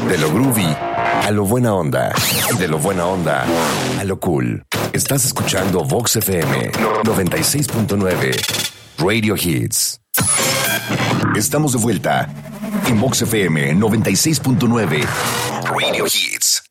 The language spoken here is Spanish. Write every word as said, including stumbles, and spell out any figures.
De lo groovy a lo buena onda. De lo buena onda a lo cool. Estás escuchando Vox F M noventa y seis punto nueve Radio Hits. Estamos de vuelta en Vox F M noventa y seis punto nueve Radio Hits.